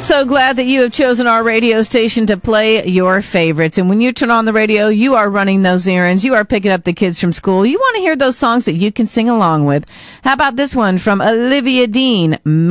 So glad that you have chosen our radio station to play your favorites. And when you turn on the radio, you are running those errands. You are picking up the kids from school. You want to hear those songs that you can sing along with. How about this one from Olivia Dean?